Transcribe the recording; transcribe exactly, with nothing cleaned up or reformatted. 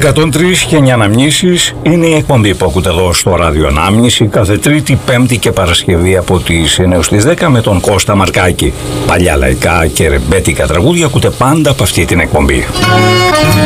εκατόν τρία και εννιά Αναμνήσεις είναι η εκπομπή που ακούτε εδώ στο Ράδιο Ανάμνηση κάθε Τρίτη, Πέμπτη και Παρασκευή από τις εννιά έως τις δέκα με τον Κώστα Μαρκάκη. Παλιά λαϊκά και ρεμπέτικα τραγούδια ακούτε πάντα από αυτή την εκπομπή.